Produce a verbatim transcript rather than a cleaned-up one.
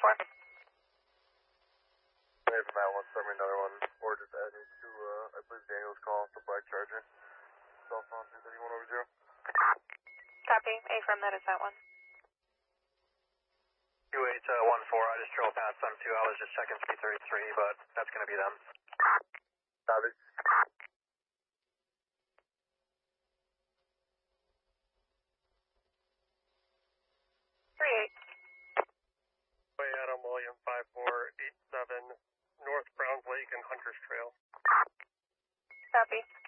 four. Hey, from that one, send me another one, or just add me to, uh, I believe Daniel's calling for Black Charger. Cell phone three thirty-one over zero. Copy. A from that is that one. two eight one four, I just drove past them too. I was just checking three thirty-three, but that's going to be them. Copy. three eight. Way Adam William five four eight seven, North Browns Lake and Hunters Trail. Copy.